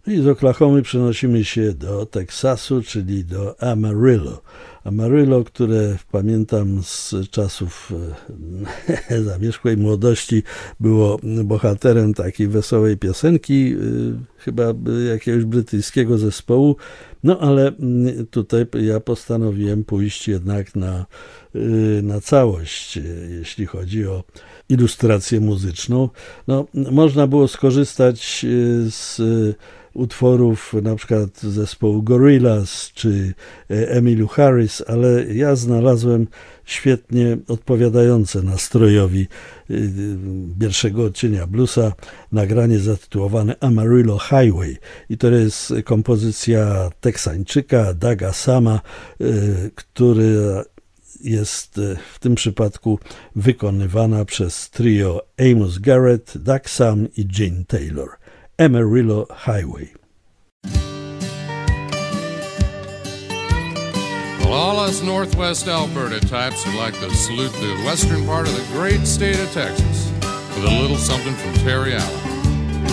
I z Oklahomy przenosimy się do Teksasu, czyli do Amarillo. Amarillo, które pamiętam z czasów zamierzchłej młodości, było bohaterem takiej wesołej piosenki, chyba jakiegoś brytyjskiego zespołu. No ale tutaj ja postanowiłem pójść jednak na całość, jeśli chodzi o ilustrację muzyczną. No, można było skorzystać z utworów na przykład zespołu Gorillaz czy Emmylou Harris, ale ja znalazłem świetnie odpowiadające nastrojowi pierwszego odcienia bluesa nagranie zatytułowane Amarillo Highway i to jest kompozycja Teksańczyka Douga Sama, który jest w tym przypadku wykonywana przez trio Amos Garrett, Doug Sam i Gene Taylor. Amarillo Highway. Well, all us Northwest Alberta types would like to salute the western part of the great state of Texas with a little something from Terry Allen.